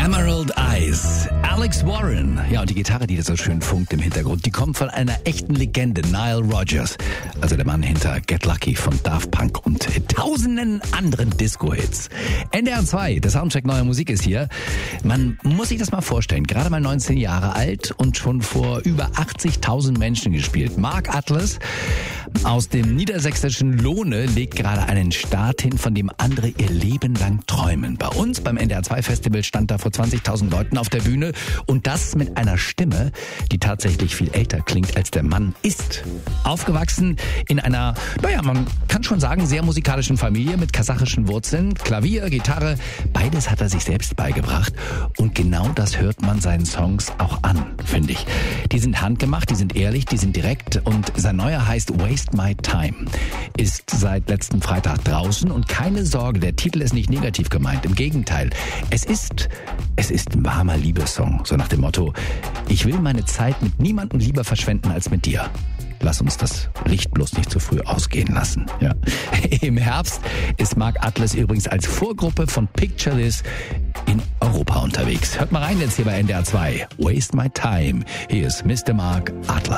Emerald Eyes, Alex Warren. Ja, und die Gitarre, die da so schön funkt im Hintergrund, die kommt von einer echten Legende, Nile Rodgers. Also der Mann hinter Get Lucky von Daft Punk und tausenden anderen Disco-Hits. NDR 2, der Soundcheck neuer Musik ist hier. Man muss sich das mal vorstellen, gerade mal 19 Jahre alt und schon vor über 80.000 Menschen gespielt. Mark Atlas aus dem niedersächsischen Lohne legt gerade einen Start hin, von dem andere ihr Leben lang träumen. Bei uns beim NDR 2 Festival stand da vor 20.000 Leuten auf der Bühne und das mit einer Stimme, die tatsächlich viel älter klingt, als der Mann ist. Aufgewachsen in einer, naja, man kann schon sagen, sehr musikalischen Familie mit kasachischen Wurzeln, Klavier, Gitarre, beides hat er sich selbst beigebracht und genau das hört man seinen Songs auch an, finde ich. Die sind handgemacht, die sind ehrlich, die sind direkt und sein neuer heißt Waste My Time, ist seit letzten Freitag draußen und keine Sorge, der Titel ist nicht negativ gemeint, im Gegenteil. Es ist ein warmer Liebessong, so nach dem Motto, ich will meine Zeit mit niemandem lieber verschwenden als mit dir. Lass uns das Licht bloß nicht zu früh ausgehen lassen. Ja. Im Herbst ist Mark Atlas übrigens als Vorgruppe von Pictureless in Europa unterwegs. Hört mal rein jetzt hier bei NDR 2. Waste My Time. Hier ist Mr. Mark Atlas.